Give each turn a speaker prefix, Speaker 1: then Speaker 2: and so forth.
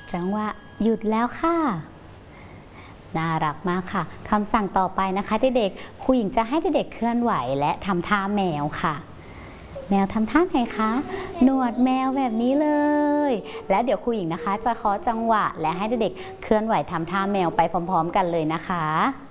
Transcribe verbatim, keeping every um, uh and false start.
Speaker 1: จังหวะหยุดแล้วค่ะน่ารักมากค่ะคำสั่งต่อไปนะคะเด็กๆครูหญิงจะให้เด็กๆเคลื่อนไหวและทำท่าแมวค่ะแมวทำท่าไหนคะหนวดแมวแบบนี้เลยและเดี๋ยวครูหญิงนะคะจะเคาะจังหวะและให้เด็กๆเคลื่อนไหวทำท่าแมวไปพร้อมๆกันเลยนะคะ